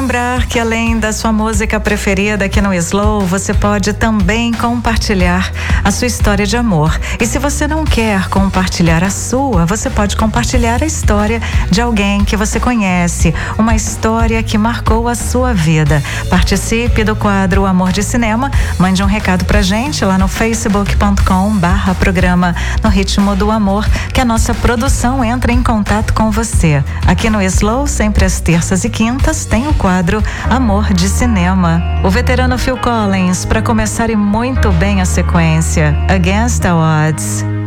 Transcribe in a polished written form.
lembrar que além da sua música preferida aqui no Slow, você pode também compartilhar a sua história de amor. E se você não quer compartilhar a sua, você pode compartilhar a história de alguém que você conhece, uma história que marcou a sua vida. Participe do quadro Amor de Cinema, mande um recado pra gente lá no facebook.com/programa No Ritmo do Amor, que a nossa produção entra em contato com você. Aqui no Slow, sempre às terças e quintas, tem o quadro Amor de Cinema. O veterano Phil Collins, para começar e muito bem a sequência, Against the Odds.